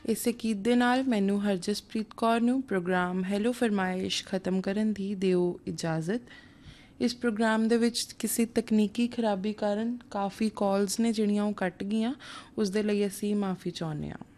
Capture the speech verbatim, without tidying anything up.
ਇਸੇ ਗੀਤ ਦੇ ਨਾਲ ਮੈਨੂੰ ਹਰਜਸਪ੍ਰੀਤ ਕੌਰ ਨੂੰ ਪ੍ਰੋਗਰਾਮ ਹੈਲੋ ਫਰਮਾਇਸ਼ ਖ਼ਤਮ ਕਰਨ ਦੀ ਦਿਓ ਇਜਾਜ਼ਤ। ਇਸ ਪ੍ਰੋਗਰਾਮ ਦੇ ਵਿੱਚ ਕਿਸੇ ਤਕਨੀਕੀ ਖਰਾਬੀ ਕਾਰਨ ਕਾਫੀ ਕਾਲਸ ਨੇ ਜਿਹੜੀਆਂ ਉਹ ਕੱਟ ਗਈਆਂ, ਉਸ ਦੇ ਲਈ ਅਸੀਂ ਮਾफ़ੀ ਚਾਹੁੰਦੇ ਹਾਂ।